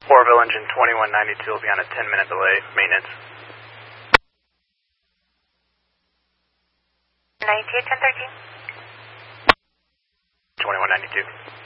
Orville engine 2192 will be on a 10-minute delay, maintenance. 98, 1013. 2192.